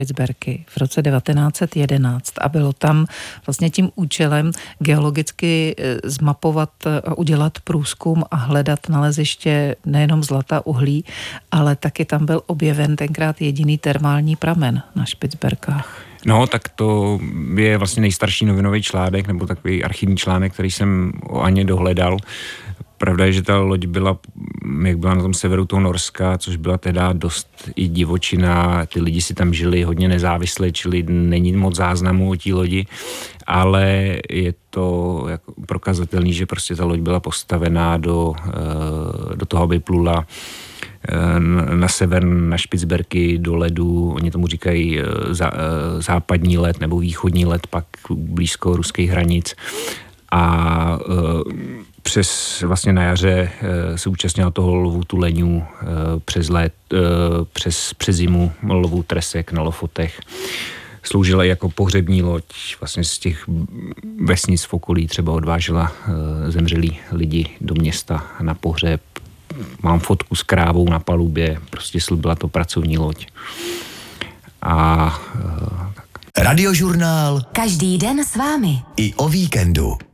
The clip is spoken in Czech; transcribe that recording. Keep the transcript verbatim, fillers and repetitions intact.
Špicberky v roce devatenáct set jedenáct a bylo tam vlastně tím účelem geologicky zmapovat a udělat průzkum a hledat naleziště nejenom zlata, uhlí, ale taky tam byl objeven tenkrát jediný termální pramen na Špicberkách. No, tak to je vlastně nejstarší novinový článek, nebo takový archivní článek, který jsem o Aně dohledal. Pravda je, že ta loď byla, jak byla na tom severu toho Norska, což byla teda dost i divočina, ty lidi si tam žili hodně nezávisle, čili není moc záznamů o té lodi, ale je to jako prokazatelný, že prostě ta loď byla postavená do, do toho, aby plula na sever, na Špicberky, do ledu, oni tomu říkají zá, západní led nebo východní led, pak blízko ruských hranic. A přes vlastně na jaře se účastnila toho lovu tuleňů, přes let, přes, přes zimu lovu tresek na Lofotech. Sloužila jako pohřební loď, vlastně z těch vesnic v okolí třeba odvážela zemřelí lidi do města na pohřeb. Mám fotku s krávou na palubě, prostě byla to pracovní loď. A tak. Radiožurnál. Každý den s vámi. I o víkendu.